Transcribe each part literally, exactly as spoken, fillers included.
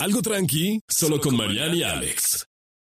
Algo tranqui, solo con Mariana y Alex.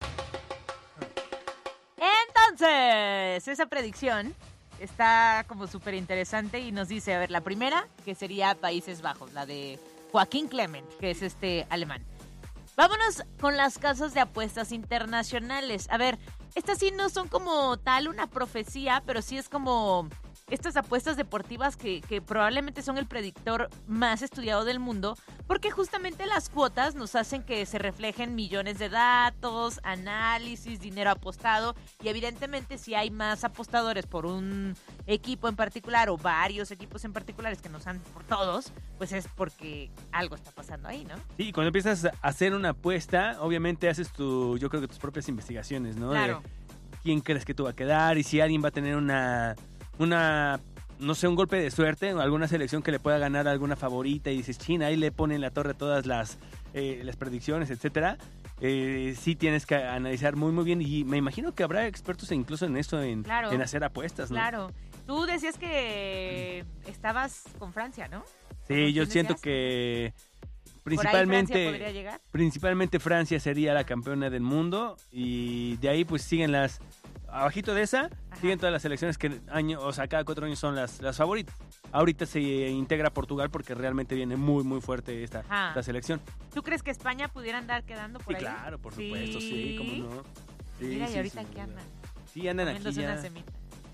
Entonces, esa predicción está como súper interesante y nos dice, a ver, la primera, que sería Países Bajos, la de Joaquín Clement, que es este alemán. Vámonos con las casas de apuestas internacionales. A ver, estas sí no son como tal una profecía, pero sí es como estas apuestas deportivas que, que probablemente son el predictor más estudiado del mundo, porque justamente las cuotas nos hacen que se reflejen millones de datos, análisis, dinero apostado, y evidentemente si hay más apostadores por un equipo en particular o varios equipos en particulares que nos dan por todos, pues es porque algo está pasando ahí, ¿no? Sí, cuando empiezas a hacer una apuesta, obviamente haces tu, yo creo que tus propias investigaciones, ¿no? Claro. De quién crees que tú va a quedar y si alguien va a tener una, una, no sé, un golpe de suerte o alguna selección que le pueda ganar a alguna favorita y dices, China, ahí le ponen la torre todas las, eh, las predicciones, etcétera. Eh, sí tienes que analizar muy, muy bien y me imagino que habrá expertos incluso en eso, en, Claro. en hacer apuestas, ¿no? Claro. Tú decías que estabas con Francia, ¿no? Sí, yo ¿Quién siento decías? que ¿Por ahí principalmente Francia podría llegar? principalmente Francia sería la campeona del mundo y de ahí pues siguen las abajito de esa Ajá. siguen todas las selecciones que año, o sea, cada cuatro años son las, las favoritas. Ahorita se integra Portugal porque realmente viene muy muy fuerte esta, Ajá. esta selección. ¿Tú crees que España pudiera andar quedando por Sí, ahí? claro, por supuesto, sí, cómo no. Sí, Mira, sí, y ahorita sin ¿qué duda. andan? Sí, andan aquí Comiéndose ya. una semita.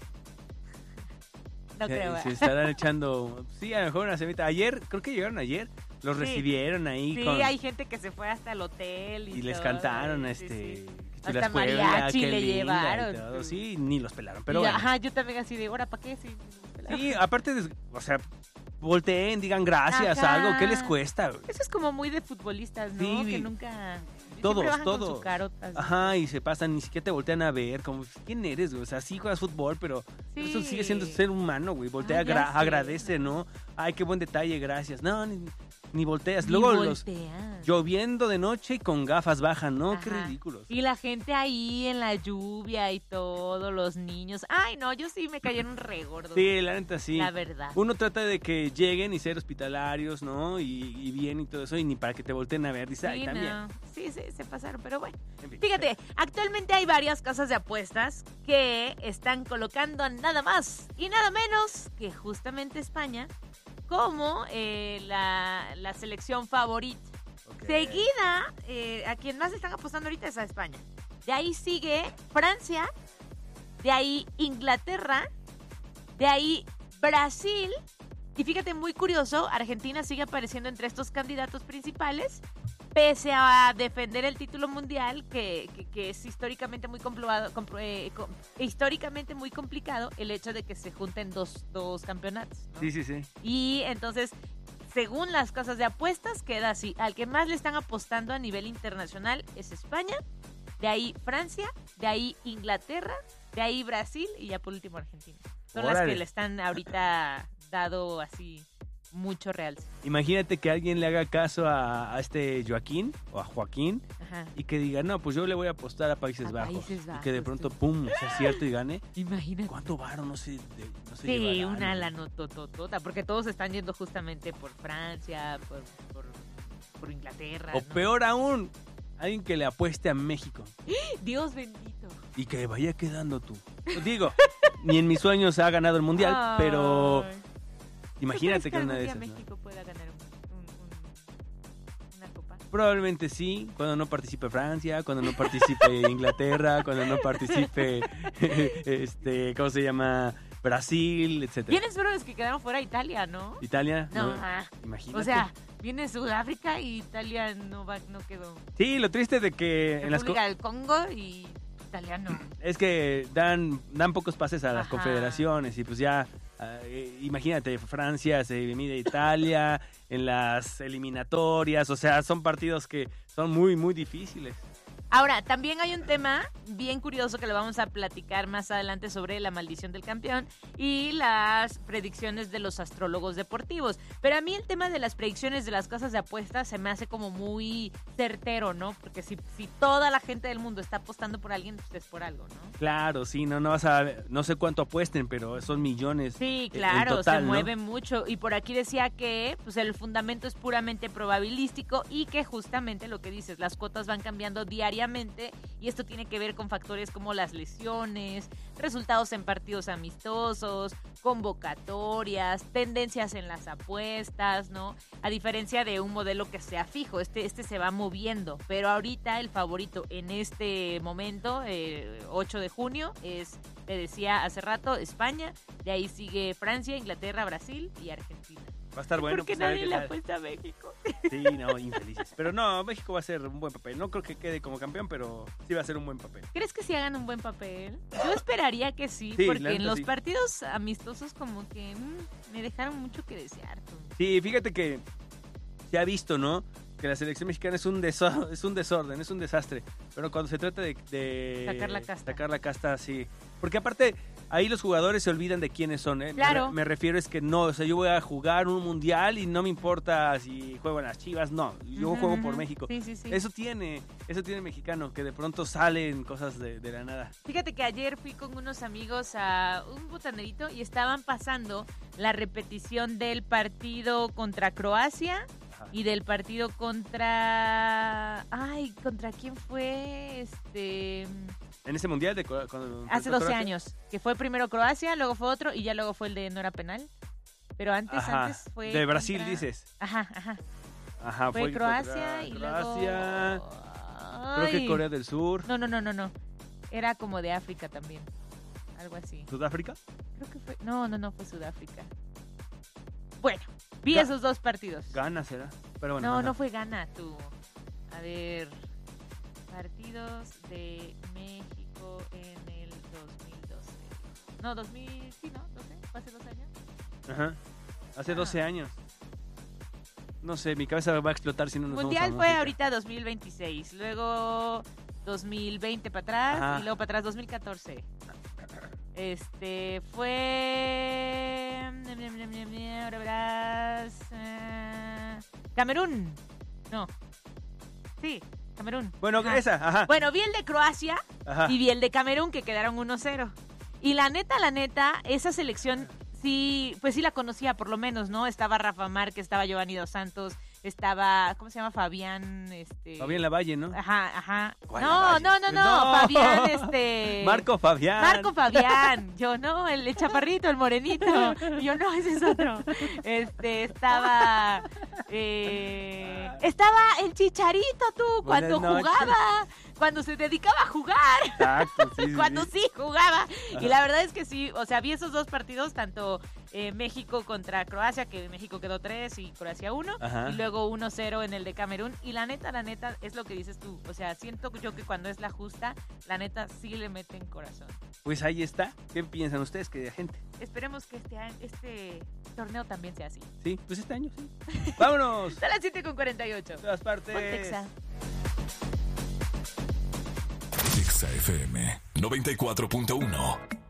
No Se- creo, se ¿verdad? estarán echando, sí, a lo mejor una semita. Ayer, creo que llegaron ayer, los Sí. recibieron ahí Sí, con, hay gente que se fue hasta el hotel y, y les todo, cantaron sí, este sí. que Hasta Chulas Puebla, mariachi qué le linda llevaron. y todo. Sí, ni los pelaron, pero Y, bueno. Ajá, yo también así de, ¿ahora para qué? Sí, Sí, aparte de, o sea, volteen, digan gracias, Ajá. algo, ¿qué les cuesta? Eso es como muy de futbolistas, ¿no? Sí, que nunca... todos, siempre bajan todos. Con su carota, así. Ajá, y se pasan, ni siquiera te voltean a ver, como, ¿quién eres, güey? O sea, sí juegas fútbol, pero Sí. eso sigue siendo ser humano, güey. Voltea, Ah, ya gra- sé, agradece, ¿no? ¿no? Ay, qué buen detalle, gracias. No, ni, ni volteas. Ni Luego los voltean. lloviendo de noche y con gafas bajan, ¿no? Qué Ajá. ridículos. Y la gente ahí en la lluvia y todo, los niños. Ay, no, yo sí me cayeron re gordos. Sí, la neta sí. La verdad. Uno trata de que lleguen y ser hospitalarios, ¿no? Y, y bien y todo eso, y ni para que te volteen a ver, dice, ay, Sí, también. no. Sí, sí, se pasaron, pero bueno. En fin. Fíjate, actualmente hay varias casas de apuestas que están colocando nada más y nada menos que justamente España como eh, la, la selección favorita. Ok. Seguida, eh, a quien más están apostando ahorita es a España. De ahí sigue Francia, de ahí Inglaterra, de ahí Brasil. Y fíjate, muy curioso, Argentina sigue apareciendo entre estos candidatos principales, pese a defender el título mundial, que, que, que es históricamente muy comprobado, compro- eh, com- históricamente muy complicado el hecho de que se junten dos, dos campeonatos, ¿no? Sí, sí, sí. Y entonces, según las casas de apuestas, queda así. Al que más le están apostando a nivel internacional es España, de ahí Francia, de ahí Inglaterra, de ahí Brasil y ya por último Argentina. Son las Órale. que le están ahorita dado así mucho realce. Imagínate que alguien le haga caso a, a este Joaquín o a Joaquín Ajá. y que diga, no, pues yo le voy a apostar a Países A Bajos. Países Y que de Bajos, pronto, tú. pum, sea cierto y gane. Imagínate. ¿Cuánto varo? No sé. de- no sé Sí, llevarán, una ¿no? lanotototota, porque todos están yendo justamente por Francia, por, por, por Inglaterra. O ¿no? peor aún, alguien que le apueste a México Dios bendito. y que vaya quedando tú. Digo, ni en mis sueños ha ganado el mundial, pero Ay. imagínate ¿Tú que crees una de algún esas. día ¿no? México pueda ganar un, un- un- una copa? Probablemente sí, cuando no participe Francia, cuando no participe Inglaterra, cuando no participe, este, ¿cómo se llama? Brasil, etcétera. Vienes solo los que quedaron fuera Italia, ¿no? Italia, No, ¿no? ah, Imagínate. o sea, viene Sudáfrica y Italia no va, no quedó. Sí, lo triste de que en las co- República del Congo y Italia no. es que dan dan pocos pases a las Ajá. confederaciones y pues ya ah, eh, imagínate, Francia se mide a Italia en las eliminatorias, o sea, son partidos que son muy muy difíciles. Ahora, también hay un tema bien curioso que lo vamos a platicar más adelante sobre la maldición del campeón y las predicciones de los astrólogos deportivos. Pero a mí el tema de las predicciones de las casas de apuestas se me hace como muy certero, ¿no? Porque si, si toda la gente del mundo está apostando por alguien, pues es por algo, ¿no? Claro, sí, no, no vas a, no sé cuánto apuesten, pero son millones. Sí, en claro, total, se ¿no? mueve mucho. Y por aquí decía que pues el fundamento es puramente probabilístico y que justamente lo que dices, las cuotas van cambiando diariamente y esto tiene que ver con factores como las lesiones, resultados en partidos amistosos, convocatorias, tendencias en las apuestas, ¿no? A diferencia de un modelo que sea fijo, este, este se va moviendo, pero ahorita el favorito en este momento, eh, ocho de junio, es, te decía hace rato, España, de ahí sigue Francia, Inglaterra, Brasil y Argentina. Va a estar bueno. Porque pues, a ver nadie qué le tal. apuesta a México. Sí, no, infelices. Pero no, México va a ser un buen papel. No creo que quede como campeón, pero sí va a ser un buen papel. ¿Crees que sí hagan un buen papel? Yo esperaría que sí, Sí, porque la neta, en los sí. partidos amistosos como que mm, me dejaron mucho que desear. tú. Sí, fíjate que se ha visto, ¿no? Que la selección mexicana es un, deso- es un desorden, es un desastre. Pero cuando se trata de, de Sacar la casta. sacar la casta, sí. Porque aparte, ahí los jugadores se olvidan de quiénes son, ¿eh? Claro. Me, me refiero es que no, o sea, yo voy a jugar un mundial y no me importa si juego en las Chivas, no. Yo Ujú, juego ujú. por México. Sí, sí, sí. Eso tiene, eso tiene el mexicano, que de pronto salen cosas de, de la nada. Fíjate que ayer fui con unos amigos a un botanerito y estaban pasando la repetición del partido contra Croacia Ajá. y del partido contra... Ay, ¿contra quién fue? Este... En ese mundial de Cro- cuando Hace fue doce Croacia. años, que fue primero Croacia, luego fue otro y ya luego fue el de no era penal. Pero antes, Ajá. antes fue... De Brasil, contra- dices. Ajá, ajá. Ajá, Fue, fue Croacia contra y Croacia, luego... creo que Ay. Corea del Sur, No, no, no, no, no. Era como de África también. Algo así. Sudáfrica. Creo que fue... No, no, no, fue Sudáfrica. Bueno, vi Ga- esos dos partidos. Gana será. Pero bueno. no, ajá. no fue Ghana, tú. A ver... Partidos de México en el dos mil doce. No, dos mil... Sí, ¿no? doce. ¿Fue hace dos años? Ajá. Hace Ah. doce años. No sé, mi cabeza va a explotar si no nos Mundial vamos a fue música. ahorita dos mil veintiséis. Luego dos mil veinte para atrás. Ajá. Y luego para atrás dos mil catorce. Este fue... Ahora verás... eh, Camerún. No. Sí, Camerún. Bueno, Ajá. esa, ajá. Bueno, vi el de Croacia Ajá. y vi el de Camerún que quedaron uno cero. Y la neta, la neta, esa selección sí, pues sí la conocía por lo menos, ¿no? Estaba Rafa Márquez, estaba Giovanni Dos Santos, estaba, ¿cómo se llama? Fabián, este... Fabián Lavalle, ¿no? Ajá, ajá. ¿Cuál No, Lavalle? no, no, no, No. Fabián, este... Marco Fabián. Marco Fabián, yo no, el, el chaparrito, el morenito, yo no, ese es otro. Este, estaba, eh, estaba el Chicharito, tú, cuando Buenas noches. jugaba, cuando se dedicaba a jugar, Exacto, sí, sí, cuando sí. sí jugaba. Y Ajá. la verdad es que sí, o sea, vi esos dos partidos, tanto eh, México contra Croacia, que México quedó tres y Croacia uno, Ajá. y luego uno cero en el de Camerún. Y la neta, la neta, es lo que dices tú, o sea, siento yo que cuando es la justa, la neta sí le meten corazón. Pues ahí está. ¿Qué piensan ustedes, querida gente? Esperemos que este, año- este torneo también sea así. Sí, pues este año, sí. ¡Vámonos! Son las siete con cuarenta y ocho. A todas partes. Pontexa. Exa F M noventa y cuatro punto uno.